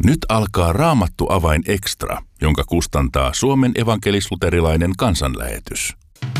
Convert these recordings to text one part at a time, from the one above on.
Nyt alkaa Raamattu avain extra, jonka kustantaa Suomen evankelis-luterilainen kansanlähetys.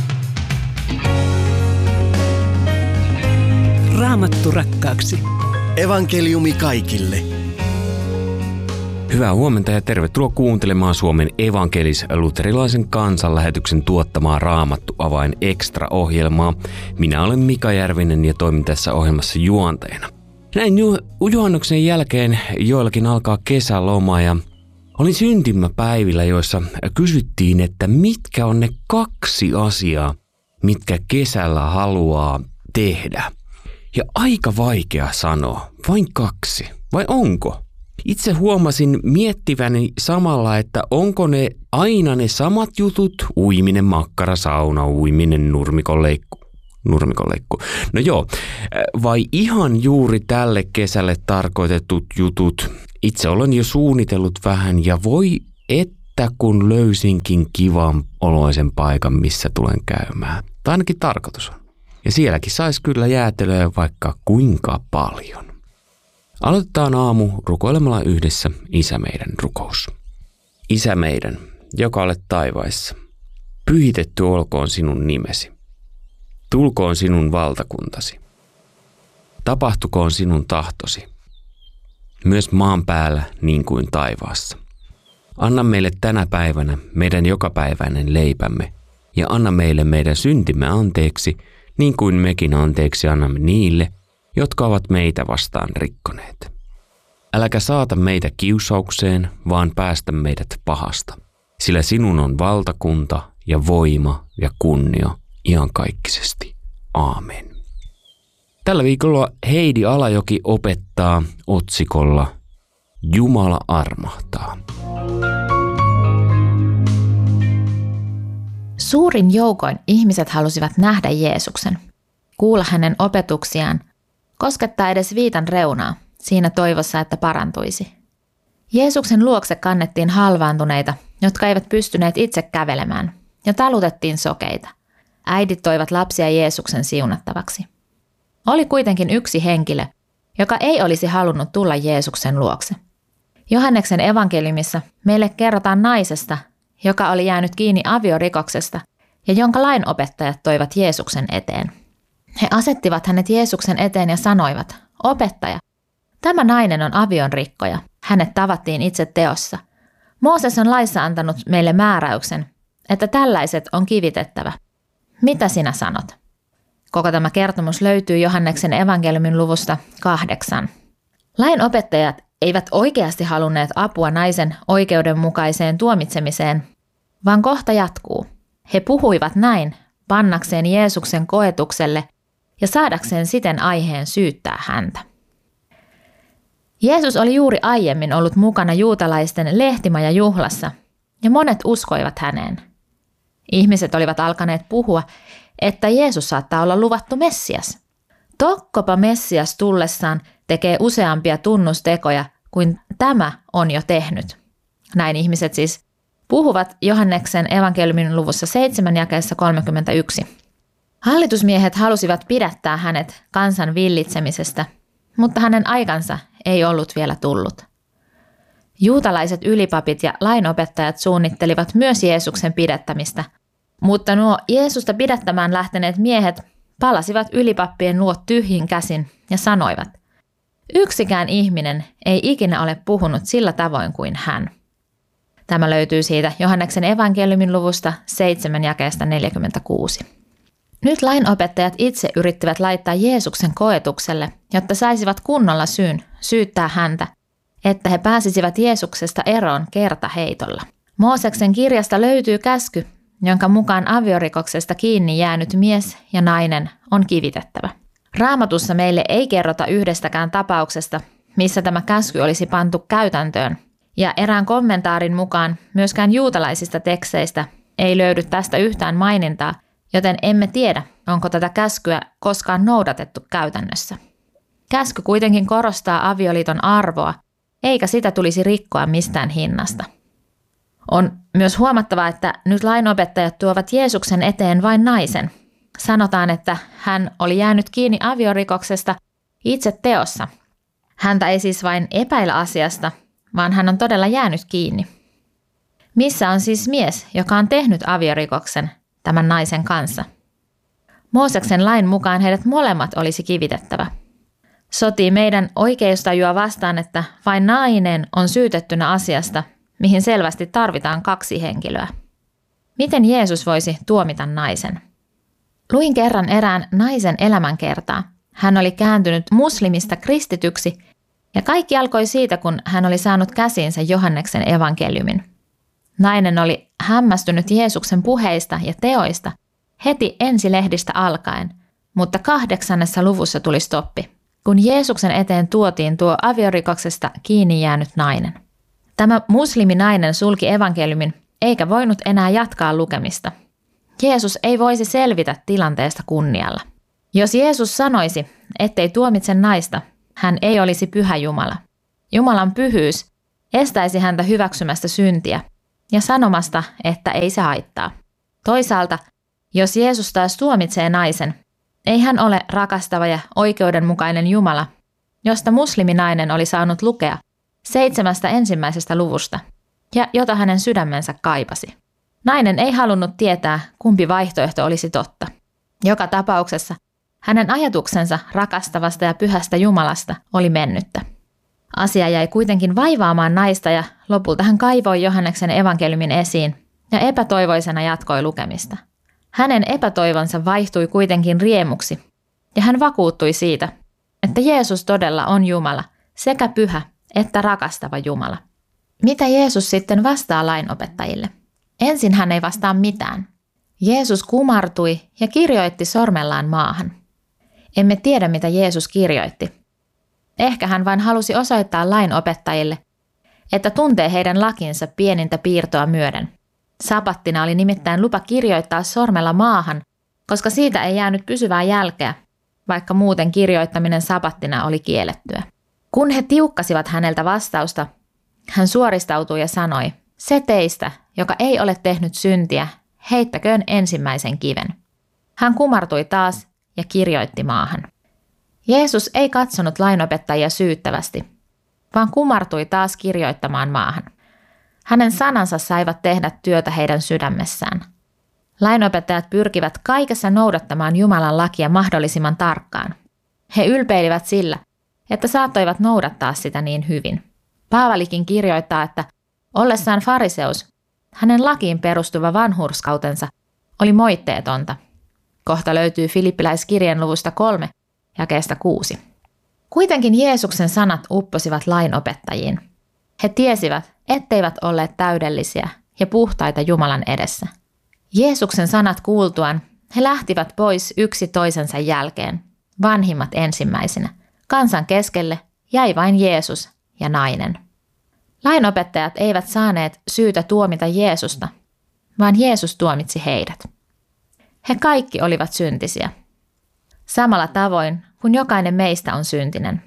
Raamattu rakkaaksi. Evankeliumi kaikille. Hyvää huomenta ja tervetuloa kuuntelemaan Suomen evankelis-luterilaisen kansanlähetyksen tuottamaa Raamattu avain extra-ohjelmaa. Minä olen Mika Järvinen ja toimin tässä ohjelmassa juontajana. Näin juhannuksen jälkeen joillakin alkaa kesäloma ja olin syntymäpäivillä, joissa kysyttiin, että mitkä on ne 2 asiaa, mitkä kesällä haluaa tehdä. Ja aika vaikea sanoa, vain 2, vai onko? Itse huomasin miettiväni samalla, että onko ne aina ne samat jutut, uiminen, makkara, sauna, uiminen, nurmikonleikku. No joo, vai ihan juuri tälle kesälle tarkoitetut jutut. Itse olen jo suunnitellut vähän ja voi että kun löysinkin kivan oloisen paikan, missä tulen käymään. Tai ainakin tarkoitus on. Ja sielläkin saisi kyllä jäätelöä vaikka kuinka paljon. Aloitetaan aamu rukoilemalla yhdessä Isä meidän rukous. Isä meidän, joka olet taivaissa, pyhitetty olkoon sinun nimesi. Tulkoon sinun valtakuntasi. Tapahtukoon sinun tahtosi. Myös maan päällä niin kuin taivaassa. Anna meille tänä päivänä meidän jokapäiväinen leipämme ja anna meille meidän syntimme anteeksi, niin kuin mekin anteeksi annamme niille, jotka ovat meitä vastaan rikkoneet. Äläkä saata meitä kiusaukseen, vaan päästä meidät pahasta, sillä sinun on valtakunta ja voima ja kunnia iankaikkisesti. Aamen. Tällä viikolla Heidi Alajoki opettaa otsikolla Jumala armahtaa. Suurin joukoin ihmiset halusivat nähdä Jeesuksen, kuulla hänen opetuksiaan, koskettaa edes viitan reunaa, siinä toivossa, että parantuisi. Jeesuksen luokse kannettiin halvaantuneita, jotka eivät pystyneet itse kävelemään, ja talutettiin sokeita. Äidit toivat lapsia Jeesuksen siunattavaksi. Oli kuitenkin yksi henkilö, joka ei olisi halunnut tulla Jeesuksen luokse. Johanneksen evankeliumissa meille kerrotaan naisesta, joka oli jäänyt kiinni aviorikoksesta ja jonka lainopettajat toivat Jeesuksen eteen. He asettivat hänet Jeesuksen eteen ja sanoivat, opettaja, tämä nainen on avionrikkoja, hänet tavattiin itse teossa. Mooses on laissa antanut meille määräyksen, että tällaiset on kivitettävä. Mitä sinä sanot? Koko tämä kertomus löytyy Johanneksen evankeliumin luvusta 8. Lainopettajat eivät oikeasti halunneet apua naisen oikeudenmukaiseen tuomitsemiseen, vaan kohta jatkuu. He puhuivat näin pannakseen Jeesuksen koetukselle ja saadakseen siten aiheen syyttää häntä. Jeesus oli juuri aiemmin ollut mukana juutalaisten lehtimajajuhlassa ja monet uskoivat häneen. Ihmiset olivat alkaneet puhua, että Jeesus saattaa olla luvattu Messias. Tokkopa Messias tullessaan tekee useampia tunnustekoja kuin tämä on jo tehnyt. Näin ihmiset siis puhuvat Johanneksen evankeliumin luvussa 7 jakeessa 31. Hallitusmiehet halusivat pidättää hänet kansan villitsemisestä, mutta hänen aikansa ei ollut vielä tullut. Juutalaiset ylipapit ja lainopettajat suunnittelivat myös Jeesuksen pidättämistä, mutta nuo Jeesusta pidättämään lähteneet miehet palasivat ylipappien luo tyhjin käsin ja sanoivat, yksikään ihminen ei ikinä ole puhunut sillä tavoin kuin hän. Tämä löytyy siitä Johanneksen evankeliumin luvusta 7 jakeesta 46. Nyt lainopettajat itse yrittivät laittaa Jeesuksen koetukselle, jotta saisivat kunnolla syyn syyttää häntä, että he pääsisivät Jeesuksesta eroon kertaheitolla. Mooseksen kirjasta löytyy käsky, jonka mukaan aviorikoksesta kiinni jäänyt mies ja nainen on kivitettävä. Raamatussa meille ei kerrota yhdestäkään tapauksesta, missä tämä käsky olisi pantu käytäntöön, ja erään kommentaarin mukaan myöskään juutalaisista teksteistä ei löydy tästä yhtään mainintaa, joten emme tiedä, onko tätä käskyä koskaan noudatettu käytännössä. Käsky kuitenkin korostaa avioliiton arvoa, eikä sitä tulisi rikkoa mistään hinnasta. On myös huomattava, että nyt lainopettajat tuovat Jeesuksen eteen vain naisen. Sanotaan, että hän oli jäänyt kiinni aviorikoksesta itse teossa. Häntä ei siis vain epäillä asiasta, vaan hän on todella jäänyt kiinni. Missä on siis mies, joka on tehnyt aviorikoksen tämän naisen kanssa? Mooseksen lain mukaan heidät molemmat olisi kivitettävä. Sotii meidän oikeustajua vastaan, että vain nainen on syytettynä asiasta, mihin selvästi tarvitaan 2 henkilöä. Miten Jeesus voisi tuomita naisen? Luin kerran erään naisen elämänkertaa. Hän oli kääntynyt muslimista kristityksi ja kaikki alkoi siitä, kun hän oli saanut käsiinsä Johanneksen evankeliumin. Nainen oli hämmästynyt Jeesuksen puheista ja teoista heti ensilehdistä alkaen, mutta 8. luvussa tuli stoppi, kun Jeesuksen eteen tuotiin tuo aviorikoksesta kiinni jäänyt nainen. Tämä musliminainen sulki evankeliumin eikä voinut enää jatkaa lukemista. Jeesus ei voisi selvitä tilanteesta kunnialla. Jos Jeesus sanoisi, ettei tuomitse naista, hän ei olisi pyhä Jumala. Jumalan pyhyys estäisi häntä hyväksymästä syntiä ja sanomasta, että ei se haittaa. Toisaalta, jos Jeesus taas tuomitsee naisen, ei hän ole rakastava ja oikeudenmukainen Jumala, josta musliminainen oli saanut lukea 7 ensimmäisestä luvusta ja jota hänen sydämensä kaipasi. Nainen ei halunnut tietää, kumpi vaihtoehto olisi totta. Joka tapauksessa hänen ajatuksensa rakastavasta ja pyhästä Jumalasta oli mennyttä. Asia jäi kuitenkin vaivaamaan naista ja lopulta hän kaivoi Johanneksen evankeliumin esiin ja epätoivoisena jatkoi lukemista. Hänen epätoivonsa vaihtui kuitenkin riemuksi ja hän vakuuttui siitä, että Jeesus todella on Jumala, sekä pyhä että rakastava Jumala. Mitä Jeesus sitten vastaa lainopettajille? Ensin hän ei vastaa mitään. Jeesus kumartui ja kirjoitti sormellaan maahan. Emme tiedä, mitä Jeesus kirjoitti. Ehkä hän vain halusi osoittaa lainopettajille, että tuntee heidän lakinsa pienintä piirtoa myöden. Sapattina oli nimittäin lupa kirjoittaa sormella maahan, koska siitä ei jäänyt pysyvää jälkeä, vaikka muuten kirjoittaminen sapattina oli kiellettyä. Kun he tiukkasivat häneltä vastausta, hän suoristautui ja sanoi, se teistä, joka ei ole tehnyt syntiä, heittäköön ensimmäisen kiven. Hän kumartui taas ja kirjoitti maahan. Jeesus ei katsonut lainopettajia syyttävästi, vaan kumartui taas kirjoittamaan maahan. Hänen sanansa saivat tehdä työtä heidän sydämessään. Lainopettajat pyrkivät kaikessa noudattamaan Jumalan lakia mahdollisimman tarkkaan. He ylpeilivät sillä, että saattoivat noudattaa sitä niin hyvin. Paavalikin kirjoittaa, että ollessaan fariseus, hänen lakiin perustuva vanhurskautensa oli moitteetonta. Kohta löytyy Filippiläiskirjeen luvusta 3, jakeesta 6. Kuitenkin Jeesuksen sanat upposivat lainopettajiin. He tiesivät, etteivät olleet täydellisiä ja puhtaita Jumalan edessä. Jeesuksen sanat kuultuaan he lähtivät pois yksi toisensa jälkeen, vanhimmat ensimmäisenä. Kansan keskelle jäi vain Jeesus ja nainen. Lainopettajat eivät saaneet syytä tuomita Jeesusta, vaan Jeesus tuomitsi heidät. He kaikki olivat syntisiä. Samalla tavoin kuin jokainen meistä on syntinen.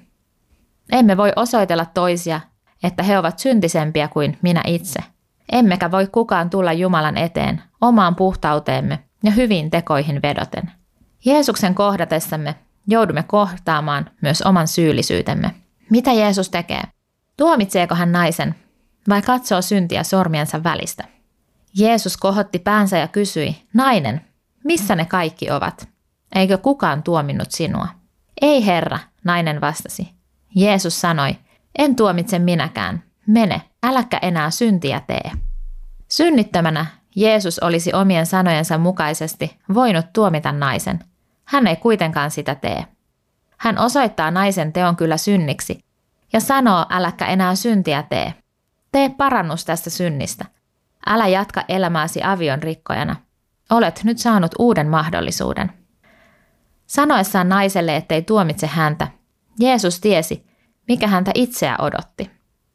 Emme voi osoitella toisia, että he ovat syntisempiä kuin minä itse. Emmekä voi kukaan tulla Jumalan eteen omaan puhtauteemme ja hyviin tekoihin vedoten. Jeesuksen kohdatessamme joudumme kohtaamaan myös oman syyllisyytemme. Mitä Jeesus tekee? Tuomitseeko hän naisen vai katsoo syntiä sormiensa välistä? Jeesus kohotti päänsä ja kysyi, nainen, missä ne kaikki ovat? Eikö kukaan tuominnut sinua? Ei Herra, nainen vastasi. Jeesus sanoi, en tuomitse minäkään. Mene, äläkä enää syntiä tee. Synnittömänä Jeesus olisi omien sanojensa mukaisesti voinut tuomita naisen. Hän ei kuitenkaan sitä tee. Hän osoittaa naisen teon kyllä synniksi ja sanoo, äläkä enää syntiä tee. Tee parannus tästä synnistä. Älä jatka elämääsi avion rikkojana. Olet nyt saanut uuden mahdollisuuden. Sanoessaan naiselle, ettei tuomitse häntä, Jeesus tiesi, mikä häntä itseä odotti.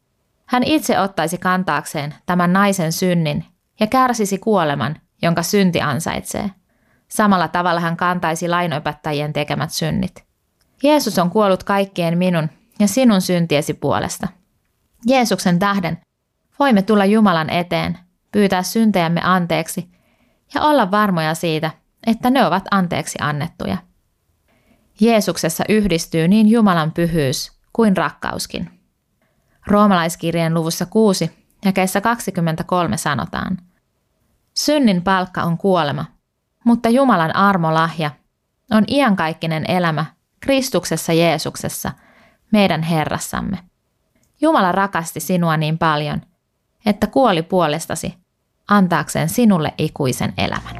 Hän itse ottaisi kantaakseen tämän naisen synnin ja kärsisi kuoleman, jonka synti ansaitsee. Samalla tavalla hän kantaisi lainopettajien tekemät synnit. Jeesus on kuollut kaikkien minun ja sinun syntiesi puolesta. Jeesuksen tähden voimme tulla Jumalan eteen, pyytää syntejämme anteeksi ja olla varmoja siitä, että ne ovat anteeksi annettuja. Jeesuksessa yhdistyy niin Jumalan pyhyys kuin rakkauskin. Roomalaiskirjeen luvussa 6 jakeessa 23 sanotaan: synnin palkka on kuolema, mutta Jumalan armolahja on iankaikkinen elämä Kristuksessa Jeesuksessa, meidän Herrassamme. Jumala rakasti sinua niin paljon, että kuoli puolestasi antaakseen sinulle ikuisen elämän.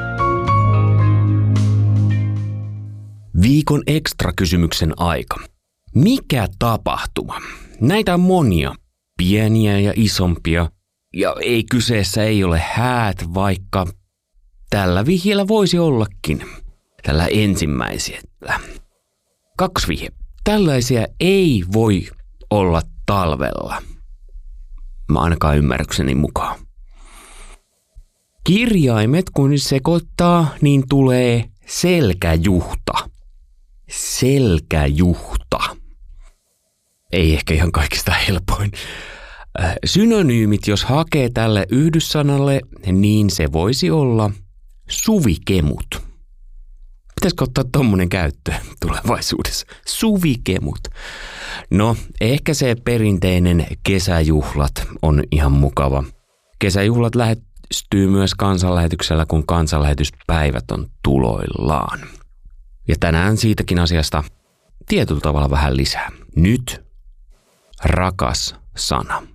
Viikon ekstra-kysymyksen aika. Mikä tapahtuma? Näitä on monia, pieniä ja isompia, ja kyseessä ei ole häät, vaikka tällä vihjeellä voisi ollakin. Tällä ensimmäisellä. 2 vihje. Tällaisia ei voi olla talvella. Mä ainakaan ymmärrykseni mukaan. Kirjaimet kun sekoittaa, niin tulee selkäjuhta. Selkäjuhta. Ei ehkä ihan kaikista helpoin. Synonyymit, jos hakee tälle yhdyssanalle, niin se voisi olla suvikemut. Pitäisikö ottaa tommonen käyttöön tulevaisuudessa? Suvikemut. No, ehkä se perinteinen kesäjuhlat on ihan mukava. Kesäjuhlat lähestyy myös kansanlähetyksellä, kun kansanlähetyspäivät on tuloillaan. Ja tänään siitäkin asiasta tietyllä tavalla vähän lisää. Nyt rakas sana.